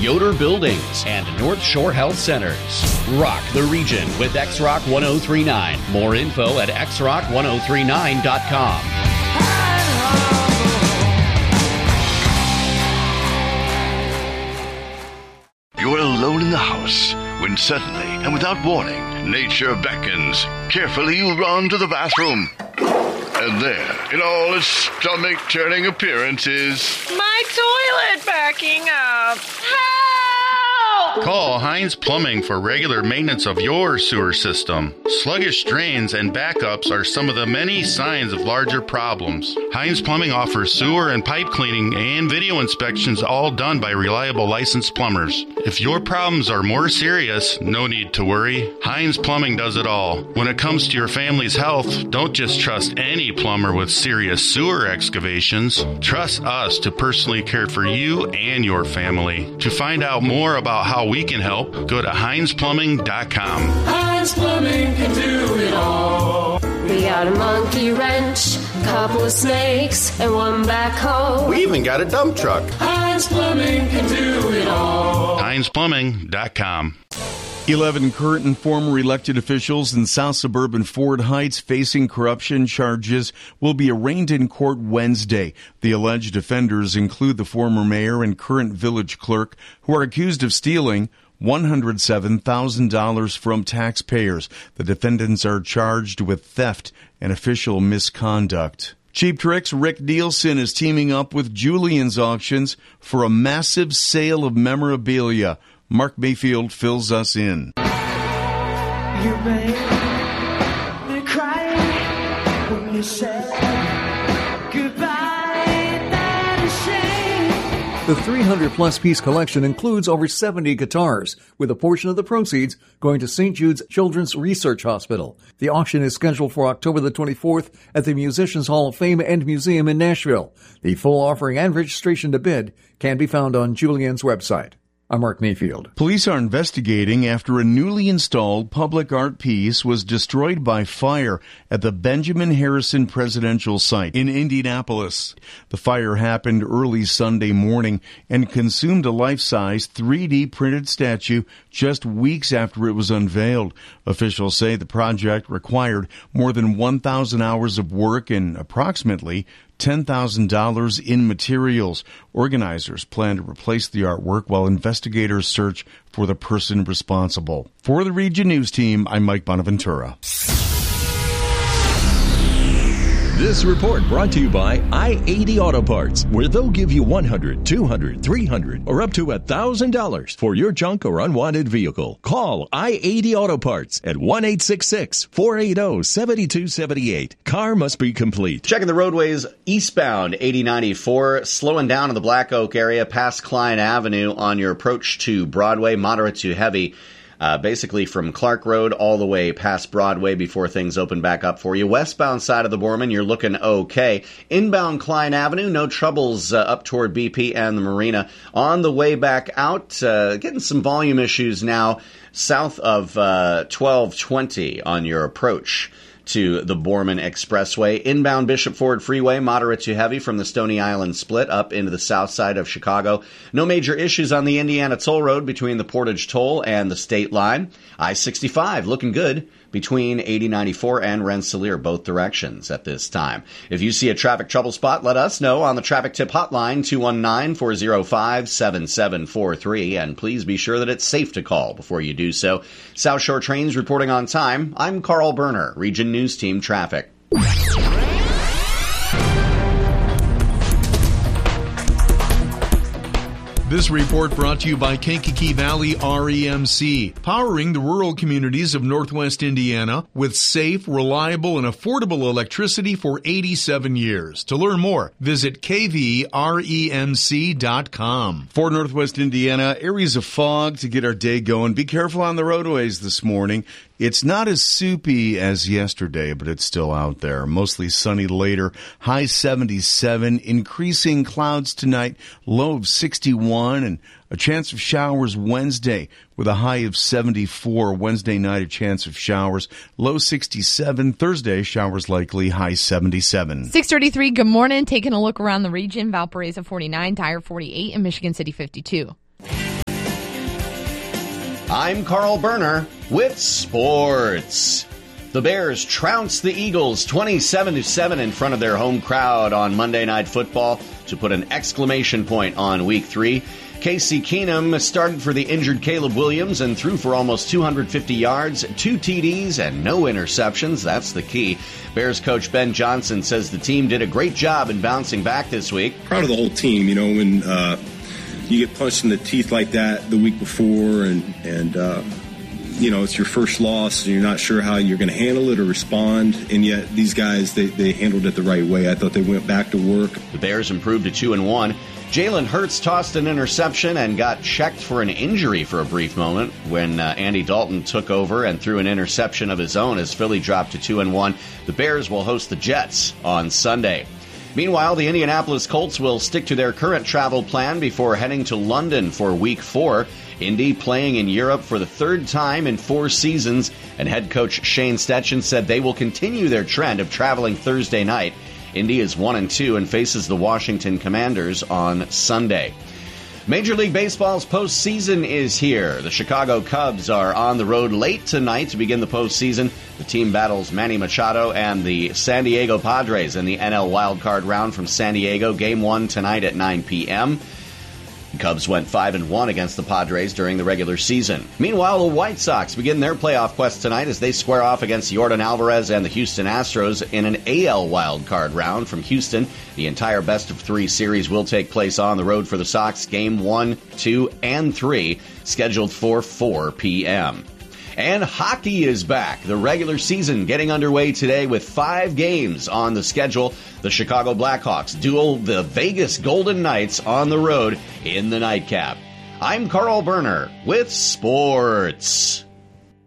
Yoder Buildings, and North Shore Health Centers. Rock the region with X-Rock 1039. More info at xrock1039.com. You're alone in the house when suddenly and without warning, nature beckons. Carefully, you run to the bathroom. And there, in all its stomach-turning appearance, is... my toilet backing up. Help! Call Heinz Plumbing for regular maintenance of your sewer system. Sluggish drains and backups are some of the many signs of larger problems. Heinz Plumbing offers sewer and pipe cleaning and video inspections, all done by reliable licensed plumbers. If your problems are more serious, no need to worry. Heinz Plumbing does it all. When it comes to your family's health, don't just trust any plumber with serious sewer excavations. Trust us to personally care for you and your family. To find out more about how we can help, go to HeinzPlumbing.com. Heinz Plumbing can do it all. We got a monkey wrench, a couple of snakes, and one backhoe. We even got a dump truck. Heinz Plumbing can do it all. HeinzPlumbing.com. 11 current and former elected officials in South Suburban Ford Heights facing corruption charges will be arraigned in court Wednesday. The alleged offenders include the former mayor and current village clerk, who are accused of stealing $107,000 from taxpayers. The defendants are charged with theft and official misconduct. Cheap Trick's Rick Nielsen is teaming up with Julian's Auctions for a massive sale of memorabilia. Mark Mayfield fills us in. You made me cry when you said goodbye. That is shame. The 300-plus piece collection includes over 70 guitars, with a portion of the proceeds going to St. Jude's Children's Research Hospital. The auction is scheduled for October the 24th at the Musicians Hall of Fame and Museum in Nashville. The full offering and registration to bid can be found on Julian's website. I'm Mark Mayfield. Police are investigating after a newly installed public art piece was destroyed by fire at the Benjamin Harrison Presidential Site in Indianapolis. The fire happened early Sunday morning and consumed a life-size 3D printed statue just weeks after it was unveiled. Officials say the project required more than 1,000 hours of work and approximately $10,000 in materials. Organizers plan to replace the artwork while investigators search for the person responsible. For the Region News Team, I'm Mike Bonaventura. This report brought to you by I-80 Auto Parts, where they'll give you $100, $200, $300, or up to $1,000 for your junk or unwanted vehicle. Call I-80 Auto Parts at 1-866-480-7278. Car must be complete. Checking the roadways eastbound 8094, slowing down in the Black Oak area past Klein Avenue on your approach to Broadway, moderate to heavy. Basically from Clark Road all the way past Broadway before things open back up for you. Westbound side of the Borman, you're looking okay. Inbound Klein Avenue, no troubles up toward BP and the Marina. On the way back out, getting some volume issues now south of 1220 on your approach to the Borman Expressway. Inbound Bishop Ford Freeway, moderate to heavy from the Stony Island split up into the south side of Chicago. No major issues on the Indiana Toll Road between the Portage Toll and the state line. I-65 looking good between 8094 and Rensselaer, both directions at this time. If you see a traffic trouble spot, let us know on the traffic tip hotline, 219-405-7743, and please be sure that it's safe to call before you do so. South Shore Trains reporting on time. I'm Carl Berner, Region News Team Traffic. This report brought to you by Kankakee Valley REMC, powering the rural communities of Northwest Indiana with safe, reliable, and affordable electricity for 87 years. To learn more, visit kvremc.com. For Northwest Indiana, areas of fog to get our day going. Be careful on the roadways this morning. It's not as soupy as yesterday, but it's still out there. Mostly sunny later, high 77, increasing clouds tonight, low of 61, and a chance of showers Wednesday with a high of 74. Wednesday night, a chance of showers, low 67. Thursday, showers likely, high 77. 6:33, good morning. Taking a look around the region, Valparaiso 49, Dyer 48, and Michigan City 52. I'm Carl Berner with sports. The Bears trounced the Eagles 27-7 in front of their home crowd on Monday Night Football to put an exclamation point on Week 3. Casey Keenum started for the injured Caleb Williams and threw for almost 250 yards, 2 TDs, and no interceptions. That's the key. Bears coach Ben Johnson says the team did a great job in bouncing back this week. Proud of the whole team. You know, when you get punched in the teeth like that the week before and you know, it's your first loss, and you're not sure how you're going to handle it or respond, and yet these guys, they handled it the right way. I thought they went back to work. The Bears improved to 2-1. Jalen Hurts tossed an interception and got checked for an injury for a brief moment when Andy Dalton took over and threw an interception of his own as Philly dropped to 2-1. The Bears will host the Jets on Sunday. Meanwhile, the Indianapolis Colts will stick to their current travel plan before heading to London for Week 4. Indy playing in Europe for the third time in 4 seasons, and head coach Shane Steichen said they will continue their trend of traveling Thursday night. Indy is 1-2 and faces the Washington Commanders on Sunday. Major League Baseball's postseason is here. The Chicago Cubs are on the road late tonight to begin the postseason. The team battles Manny Machado and the San Diego Padres in the NL wildcard round from San Diego. Game 1 tonight at 9 p.m. The Cubs went 5-1 against the Padres during the regular season. Meanwhile, the White Sox begin their playoff quest tonight as they square off against Yordan Alvarez and the Houston Astros in an AL wildcard round from Houston. The entire best-of-3 series will take place on the road for the Sox. Game 1, 2, and 3 scheduled for 4 p.m. And hockey is back. The regular season getting underway today with 5 games on the schedule. The Chicago Blackhawks duel the Vegas Golden Knights on the road in the nightcap. I'm Carl Berner with sports.